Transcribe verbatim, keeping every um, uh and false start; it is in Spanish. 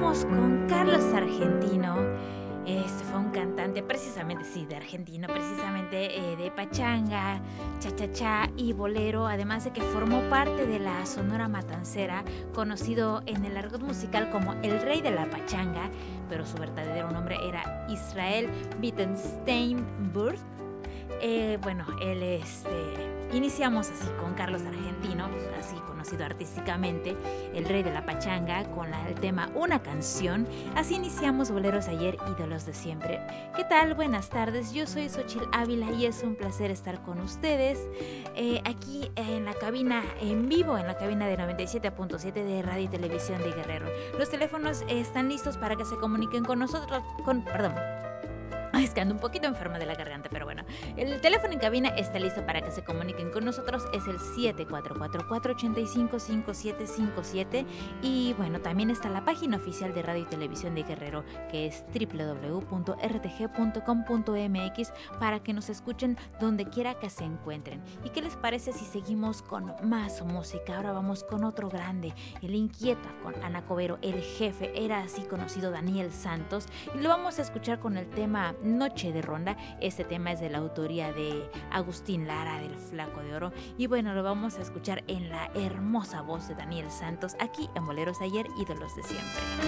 Iniciamos con Carlos Argentino. Este fue un cantante precisamente, sí, de Argentina, precisamente eh, de pachanga, cha-cha-cha y bolero, además de que formó parte de la Sonora Matancera, conocido en el argot musical como el rey de la pachanga, pero su verdadero nombre era Israel Wittenstein-Burg. Eh, bueno, él este, iniciamos así con Carlos Argentino, así conocido artísticamente, el rey de la pachanga, con la, el tema Una Canción. Así iniciamos Boleros de Ayer, ídolos de siempre. ¿Qué tal? Buenas tardes, yo soy Xochitl Ávila y es un placer estar con ustedes eh, aquí en la cabina, en vivo, en la cabina de noventa y siete punto siete de Radio y Televisión de Guerrero. Los teléfonos eh, están listos para que se comuniquen con nosotros, con, perdón, es que ando un poquito enferma de la garganta, pero bueno. El teléfono en cabina está listo para que se comuniquen con nosotros. Es el siete cuatro cuatro, cuatro ocho cinco, cinco siete cinco siete. Y bueno, también está la página oficial de Radio y Televisión de Guerrero, que es doble u doble u doble u punto r t g punto com punto m x, para que nos escuchen donde quiera que se encuentren. ¿Y qué les parece si seguimos con más música? Ahora vamos con otro grande, el Inquieta, con Ana Covero, el jefe. Era así conocido Daniel Santos. Y lo vamos a escuchar con el tema Noche de Ronda. Este tema es de la autoría de Agustín Lara, del Flaco de Oro, y bueno, lo vamos a escuchar en la hermosa voz de Daniel Santos aquí en Boleros de Ayer, ídolos de siempre.